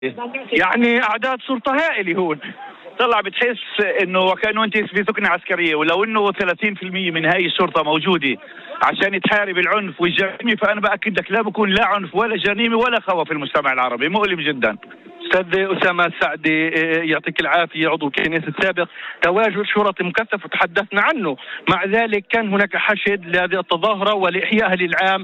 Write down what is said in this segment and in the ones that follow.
يعني أعداد شرطة هائلة هون. طلع بتحس انه وكانه انت في سكنة عسكرية، ولو انه 30% من هاي الشرطة موجودة عشان تحارب العنف والجريمة، فانا باكد لك لا بكون لا عنف ولا جريمة ولا خوف في المجتمع العربي. مؤلم جدا. أستاذ أسامة السعدي يعطيك العافية، عضو الكنيسة السابق، تواجد شرطي مكثف وتحدثنا عنه، مع ذلك كان هناك حشد لهذه التظاهرة ولإحيائها للعام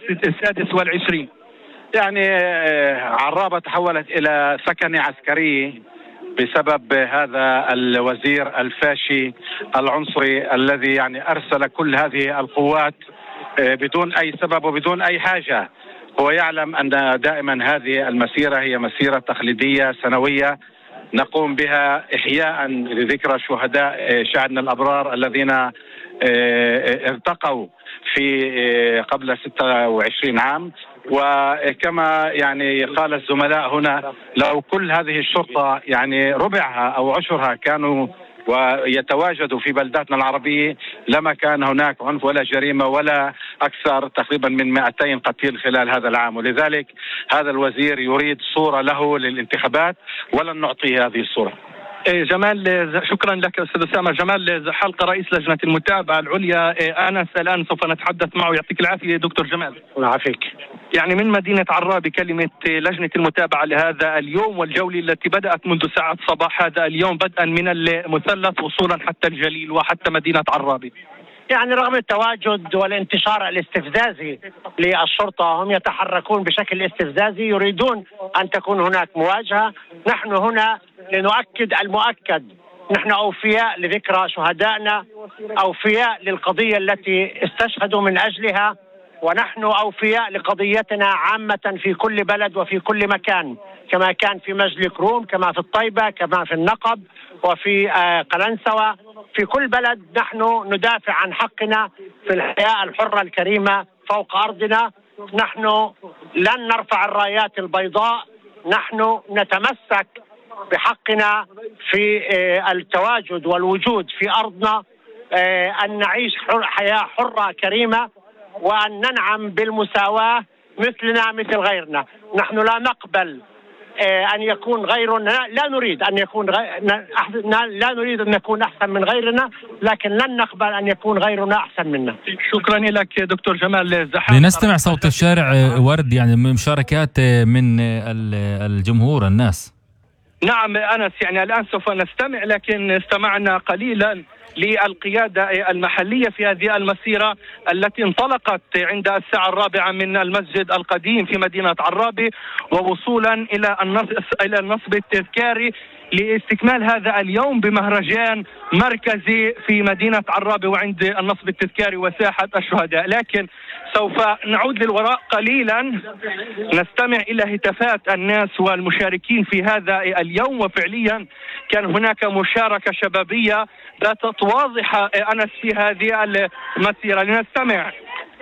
26. يعني عرابة تحولت إلى سكنة عسكرية بسبب هذا الوزير الفاشي العنصري الذي يعني أرسل كل هذه القوات بدون أي سبب وبدون أي حاجة. هو يعلم أن دائما هذه المسيرة هي مسيرة تقليدية سنوية نقوم بها إحياء لذكرى شهداء شعبنا الأبرار الذين ارتقوا في قبل 26 عام. وكما يعني قال الزملاء هنا، لو كل هذه الشرطة يعني ربعها أو عشرها كانوا ويتواجدوا في بلداتنا العربية لما كان هناك عنف ولا جريمة ولا أكثر تقريبا من 200 قتيل خلال هذا العام. ولذلك هذا الوزير يريد صورة له للانتخابات ولن نعطيه هذه الصورة. جمال، شكرا لك أستاذ أسامة. جمال زحلقة رئيس لجنة المتابعة العليا، أنا الآن سوف نتحدث معه. يعطيك العافية دكتور جمال. الله يعافيك. يعني من مدينة عرابي كلمة لجنة المتابعة لهذا اليوم والجولة التي بدأت منذ ساعة صباح هذا اليوم، بدءا من المثلث وصولا حتى الجليل وحتى مدينة عرابي. يعني رغم التواجد والانتشار الاستفزازي للشرطة، هم يتحركون بشكل استفزازي، يريدون أن تكون هناك مواجهة. نحن هنا لنؤكد المؤكد، نحن أوفياء لذكرى شهدائنا، أوفياء للقضية التي استشهدوا من أجلها، ونحن أوفياء لقضيتنا عامة في كل بلد وفي كل مكان، كما كان في مجلس روم، كما في الطيبة، كما في النقب وفي قلنسوة. في كل بلد نحن ندافع عن حقنا في الحياة الحرة الكريمة فوق أرضنا. نحن لن نرفع الرايات البيضاء، نحن نتمسك بحقنا في التواجد والوجود في أرضنا، أن نعيش حياة حرة كريمة، وأن ننعم بالمساواة مثلنا مثل غيرنا. نحن لا نقبل أن يكون غيرنا، لا نريد أن يكون لا نريد أن نكون أحسن من غيرنا، لكن لن نقبل أن يكون غيرنا أحسن منا. شكرا لك دكتور جمال زحام. لنستمع صوت الشارع ورد، يعني مشاركات من الجمهور الناس. نعم أنس، يعني الآن سوف نستمع، لكن استمعنا قليلا للقيادة المحلية في هذه المسيرة التي انطلقت عند الساعة 4 من المسجد القديم في مدينة عرابي، ووصولا إلى النصب التذكاري لاستكمال هذا اليوم بمهرجان مركزي في مدينة عرابي وعند النصب التذكاري وساحة الشهداء. لكن سوف نعود للوراء قليلا نستمع إلى هتافات الناس والمشاركين في هذا اليوم. وفعليا كان هناك مشاركة شبابية باتت واضحة أنس في هذه المسيرة. لنستمع.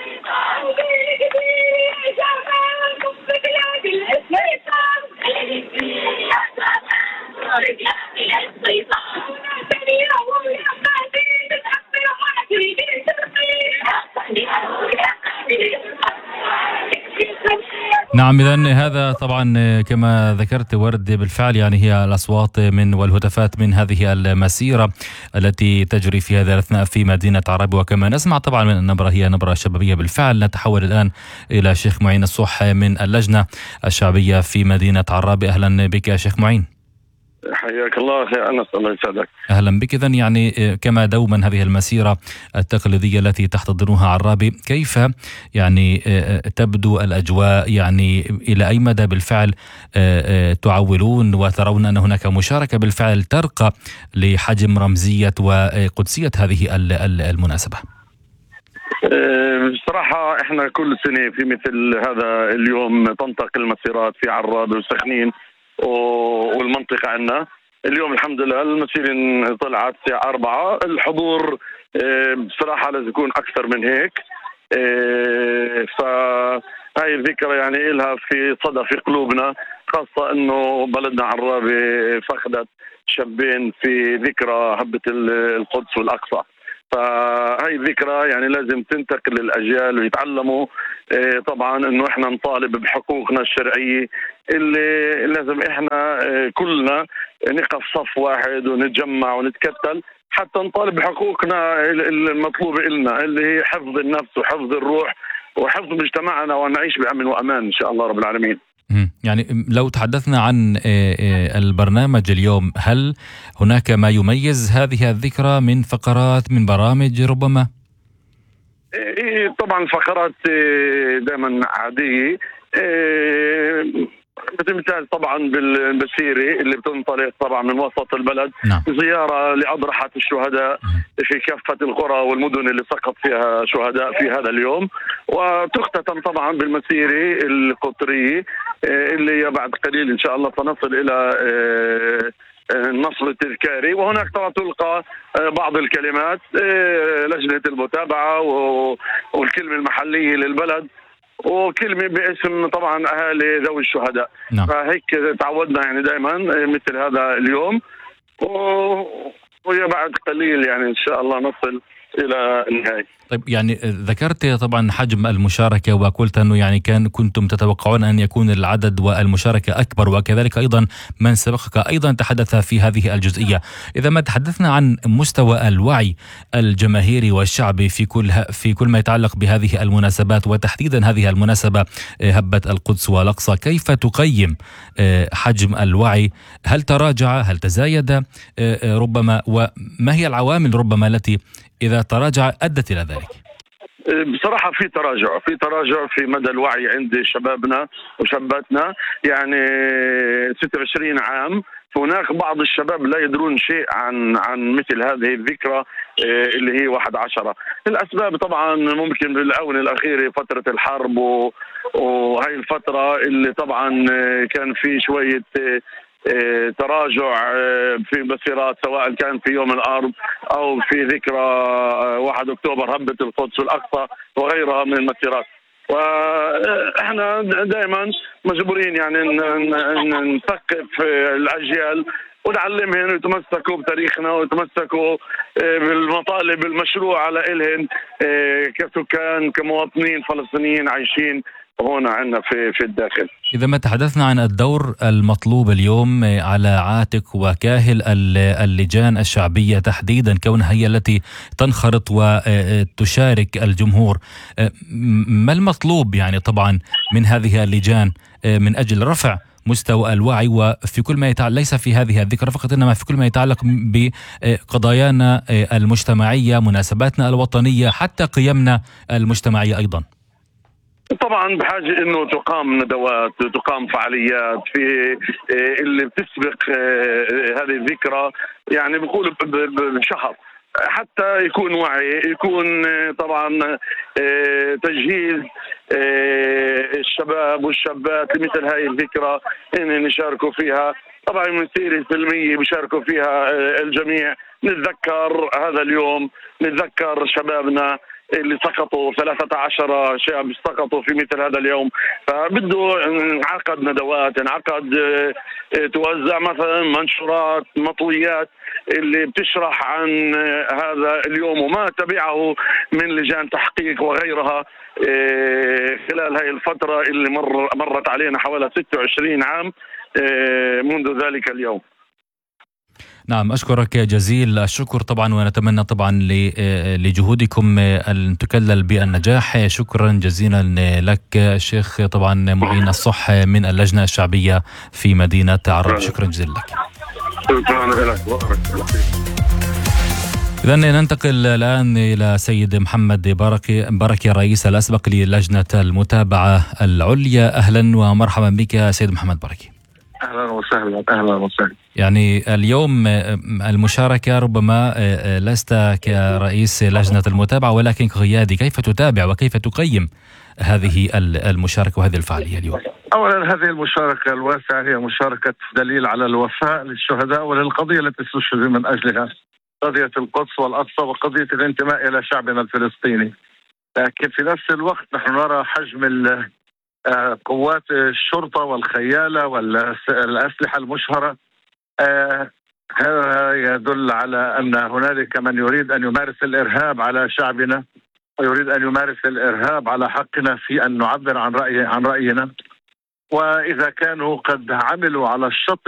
نعم، إذن هذا طبعا كما ذكرت ورد بالفعل يعني هي الأصوات من والهتافات من هذه المسيرة التي تجري في هذا الأثناء في مدينة عرابي. وكما نسمع طبعا من النبرة هي نبرة شبابية بالفعل. نتحول الآن إلى شيخ معين الصح من اللجنة الشعبية في مدينة عرابي. أهلا بك يا شيخ معين. حياك الله أخي أنس، الله يسعدك. أهلا بك. إذن يعني كما دوما هذه المسيرة التقليدية التي تحتضنها عرابي، كيف يعني تبدو الأجواء؟ يعني إلى أي مدى بالفعل تعولون وترون أن هناك مشاركة بالفعل ترقى لحجم رمزية وقدسية هذه المناسبة؟ بصراحة احنا كل سنة في مثل هذا اليوم تنتقل المسيرات في عرابي وسخنين والمنطقة عندنا. اليوم الحمد لله المسيرة طلعت الساعة 4. الحضور بصراحة لازم يكون أكثر من هيك. فهاي الذكرى يعني إلها في صدى في قلوبنا، خاصة أنه بلدنا عرابي فقدت شابين في ذكرى هبة القدس والأقصى. فهي الذكرى يعني لازم تنتقل للأجيال ويتعلموا طبعا انه احنا نطالب بحقوقنا الشرعية اللي لازم احنا كلنا نقف صف واحد ونتجمع ونتكتل حتى نطالب بحقوقنا المطلوبة إلنا اللي هي حفظ النفس وحفظ الروح وحفظ مجتمعنا ونعيش بأمن وأمان إن شاء الله رب العالمين. يعني لو تحدثنا عن البرنامج اليوم، هل هناك ما يميز هذه الذكرى من فقرات من برامج ربما؟ طبعا فقرات دائما عادية بتمثال طبعا بالمسيرة اللي بتنطلق طبعا من وسط البلد. نعم. زيارة لأضرحة الشهداء في كافة القرى والمدن اللي سقط فيها شهداء في هذا اليوم، وتختتم طبعا بالمسيرة القطرية اللي بعد قليل إن شاء الله سنصل إلى النصر التذكاري، وهناك طبعا تلقى بعض الكلمات لجنة المتابعة والكلمة المحلية للبلد وكلمة باسم طبعا أهالي ذوي الشهداء. نعم. فهيك تعودنا يعني دائما مثل هذا اليوم، وهي بعد قليل يعني إن شاء الله نصل إلى النهاية. طيب يعني ذكرت طبعا حجم المشاركة وقلت أنه يعني كنتم تتوقعون أن يكون العدد والمشاركة أكبر، وكذلك أيضا من سبقك أيضا تحدث في هذه الجزئية. إذا ما تحدثنا عن مستوى الوعي الجماهيري والشعبي في كل ما يتعلق بهذه المناسبات، وتحديدا هذه المناسبة هبة القدس والأقصى، كيف تقيم حجم الوعي؟ هل تراجع؟ هل تزايد ربما؟ وما هي العوامل ربما التي إذا تراجع أدت إلى ذلك؟ بصراحة في تراجع في مدى الوعي عند شبابنا وشاباتنا. يعني 26 عام هناك بعض الشباب لا يدرون شيء عن مثل هذه الذكرى اللي هي 11. الأسباب طبعا ممكن بالآونة الأخيرة فترة الحرب وهي الفترة اللي طبعا كان في شوية تراجع في مسيرات، سواء كان في يوم الأرض أو في ذكرى 1 أكتوبر هبة القدس والأقصى وغيرها من المسيرات. وإحنا دائما مجبورين يعني نثقف الأجيال ونعلمهم يتمسكوا بتاريخنا ويتمسكوا بالمطالب المشروعة لإلهم كسكان كمواطنين فلسطينيين عايشين هنا عندنا في الداخل. إذا ما تحدثنا عن الدور المطلوب اليوم على عاتق وكاهل اللجان الشعبية تحديدا، كونها هي التي تنخرط وتشارك الجمهور، ما المطلوب يعني طبعا من هذه اللجان من أجل رفع مستوى الوعي وفي كل ما يتعلق، ليس في هذه الذكرى فقط إنما في كل ما يتعلق بقضايانا المجتمعية، مناسباتنا الوطنية، حتى قيمنا المجتمعية أيضا؟ طبعا بحاجة انه تقام ندوات، تقام فعاليات في اللي بتسبق هذه الذكرى، يعني بقول بشهر، حتى يكون وعي، يكون طبعا تجهيز الشباب والشابات لمثل هذه الذكرى ان يشاركوا فيها. طبعا مسيرة سلمية بيشاركوا فيها الجميع. نتذكر هذا اليوم، نتذكر شبابنا اللي سقطوا، 13 شاب سقطوا في مثل هذا اليوم. فبده انعقد ندوات، انعقد توزع مثلا منشورات، مطويات اللي بتشرح عن هذا اليوم وما تبعه من لجان تحقيق وغيرها خلال هاي الفترة اللي مرت علينا حوالي 26 عام منذ ذلك اليوم. نعم، أشكرك جزيل الشكر طبعا، ونتمنى طبعا لجهودكم أن تكلل بالنجاح. شكرا جزيلا لك الشيخ طبعا معين الصح من اللجنة الشعبية في مدينة عرب. شكرا جزيلا لك. إذن ننتقل الآن إلى سيد محمد بركي رئيس الأسبق للجنة المتابعة العليا. أهلا ومرحبا بك سيد محمد بركي. أهلا وسهلا. أهلا وسهلا. يعني اليوم المشاركة ربما لست كرئيس لجنة المتابعة ولكن كقيادي، كيف تتابع وكيف تقيم هذه المشاركة وهذه الفعالية اليوم؟ أولا هذه المشاركة الواسعة هي مشاركة دليل على الوفاء للشهداء وللقضية التي استشهد من أجلها، قضية القدس والأقصى وقضية الانتماء إلى شعبنا الفلسطيني. لكن في نفس الوقت نحن نرى حجم قوات الشرطة والخيالة والأسلحة المشهرة هذا يدل على أن هنالك من يريد أن يمارس الإرهاب على شعبنا، ويريد أن يمارس الإرهاب على حقنا في أن نعبر عن رأينا. وإذا كانوا قد عملوا على الشط